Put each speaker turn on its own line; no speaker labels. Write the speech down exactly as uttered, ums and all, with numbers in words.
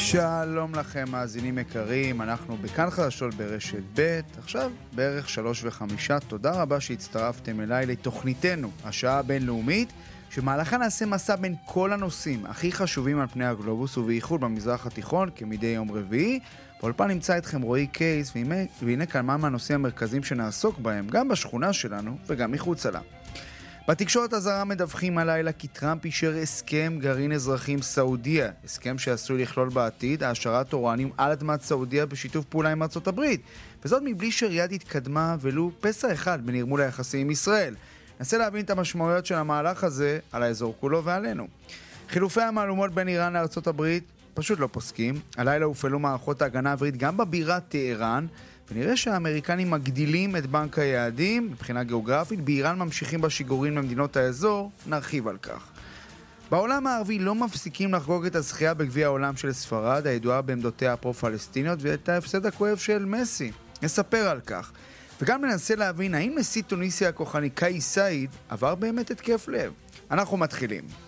שלום לכם מאזינים יקרים, אנחנו בכאן חדשות ברשת ב', עכשיו בערך שלוש וחמישה. תודה רבה שהצטרפתם אליי לתוכניתנו, השעה הבינלאומית, שמהלכה נעשה מסע בין כל הנושאים הכי חשובים על פני הגלובוס ובייחוד במזרח התיכון כמדי יום רביעי. באולפן נמצא אתכם רועי קייס, והנה כאן מה מהנושאים המרכזיים שנעסוק בהם, גם בשכונה שלנו וגם מחוצה לה. בתקשורת הזרה מדווחים הלילה כי טראמפ אישר הסכם גרעין אזרחי עם סעודיה, הסכם שעשוי לכלול בעתיד העשרת אורניום על אדמת סעודיה בשיתוף פעולה עם ארצות הברית, וזאת מבלי שריאד התקדמה ולו פסע אחד בנרמול היחסים עם ישראל. ננסה להבין את המשמעויות של המהלך הזה על האזור כולו ועלינו. חילופי המהלומות בין איראן לארצות הברית פשוט לא פוסקים. הלילה הופעלו מערכות ההגנה האווירית גם בבירה טהרן, ונראה שהאמריקנים מגדילים את בנק היעדים מבחינה גיאוגרפית. באיראן ממשיכים בשיגורים למדינות האזור, נרחיב על כך. בעולם הערבי לא מפסיקים לחגוג את הזכייה בגביע העולם של ספרד, הידועה בעמדותיה הפרו-פלסטיניות, ואת ההפסד הכואב של מסי. נספר על כך. וגם ננסה להבין האם נשיא טוניסיה הכוחני קאיס סעיד עבר באמת התקף לב. אנחנו מתחילים.